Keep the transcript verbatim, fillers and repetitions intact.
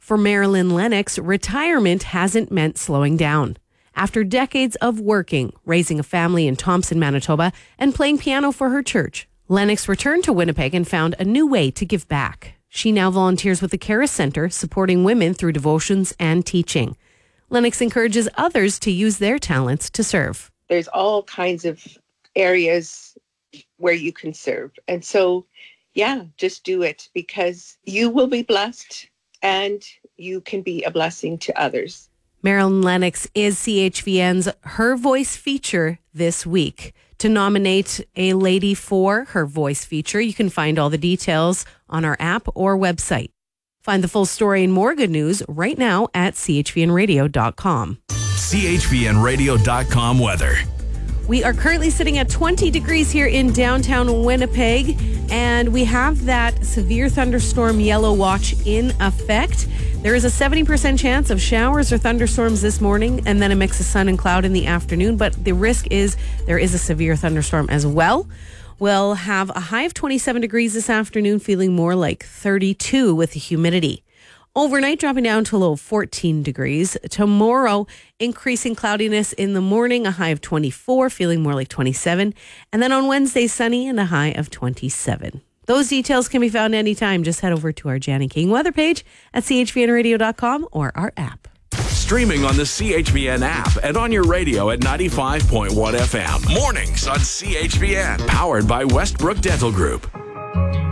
For Marilyn Lennox, retirement hasn't meant slowing down. After decades of working, raising a family in Thompson, Manitoba, and playing piano for her church, Lennox returned to Winnipeg and found a new way to give back. She now volunteers with the Caris Center, supporting women through devotions and teaching. Lennox encourages others to use their talents to serve. There's all kinds of areas where you can serve. And so, yeah, just do it, because you will be blessed and you can be a blessing to others. Marilyn Lennox is C H V N's Her Voice feature this week. To nominate a lady for Her Voice feature, you can find all the details on our app or website. Find the full story and more good news right now at c h v n radio dot com. c h v n radio dot com weather. We are currently sitting at twenty degrees here in downtown Winnipeg, and we have that severe thunderstorm yellow watch in effect. There is a seventy percent chance of showers or thunderstorms this morning, and then a mix of sun and cloud in the afternoon, but the risk is there is a severe thunderstorm as well. We'll have a high of twenty-seven degrees this afternoon, feeling more like thirty-two with the humidity. Overnight, dropping down to a low of fourteen degrees. Tomorrow, increasing cloudiness in the morning, a high of twenty-four, feeling more like twenty-seven. And then on Wednesday, sunny and a high of twenty-seven. Those details can be found anytime. Just head over to our Janet King weather page at c h v n radio dot com or our app. Streaming on the C H V N app and on your radio at ninety-five point one F M. Mornings on C H V N. Powered by Westbrook Dental Group.